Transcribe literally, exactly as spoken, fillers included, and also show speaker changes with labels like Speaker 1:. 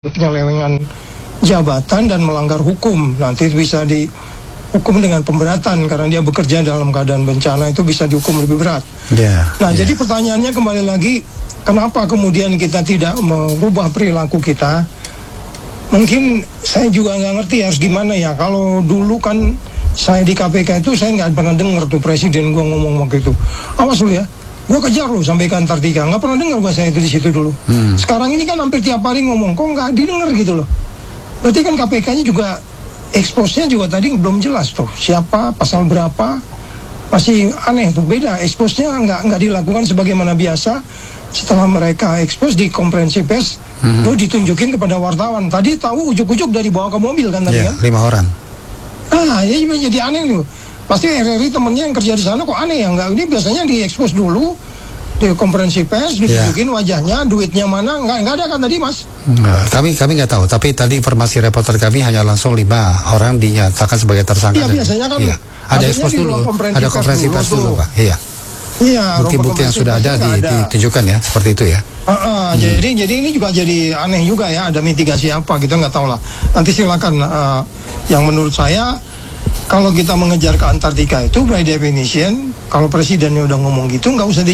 Speaker 1: penyelewengan jabatan dan melanggar hukum, nanti bisa dihukum dengan pemberatan karena dia bekerja dalam keadaan bencana, itu bisa dihukum lebih berat.
Speaker 2: Yeah,
Speaker 1: nah yeah. Jadi pertanyaannya kembali lagi, kenapa kemudian kita tidak merubah perilaku kita? Mungkin saya juga nggak ngerti harus gimana ya. Kalau dulu kan saya di K P K itu saya nggak pernah dengar tuh presiden gua ngomong waktu itu, awas lu ya, gue kejar lo sampai ke Antartika. Nggak pernah dengar gue saya itu di situ dulu. Hmm. Sekarang ini kan hampir tiap hari ngomong, kok nggak didengar gitu loh. Berarti kan K P K-nya juga, eksposnya juga tadi belum jelas tuh. Siapa, pasal berapa, masih aneh tuh, beda. Eksposnya nggak nggak dilakukan sebagaimana biasa. Setelah mereka ekspos di konferensi pers, hmm. lo ditunjukin kepada wartawan. Tadi tahu ujuk-ujuk dari bawa ke mobil kan tadi yeah, kan?
Speaker 2: Lima orang.
Speaker 1: Ah, ya jadi aneh loh. Pasti R R I temennya yang kerja di sana kok aneh ya, nggak, ini biasanya diekspos dulu di konferensi pers, ditunjukin yeah. wajahnya, duitnya mana, nggak nggak ada kan tadi mas?
Speaker 2: Nggak, kami kami nggak tahu, tapi tadi informasi reporter kami hanya langsung lima orang dinyatakan sebagai tersangka.
Speaker 1: Iya biasanya kan
Speaker 2: iya. Ada ekspos dulu, ada konferensi pers dulu, dulu pak. Iya.
Speaker 1: Iya.
Speaker 2: Bukti-bukti yang sudah ada, di, ada ditunjukkan ya, seperti itu ya.
Speaker 1: Uh, uh, hmm. Jadi jadi ini juga jadi aneh juga ya, ada mitigasi apa kita nggak tahu lah. Nanti silakan. Uh, yang menurut saya, kalau kita mengejar ke Antartika itu by definition, kalau presidennya udah ngomong gitu nggak usah di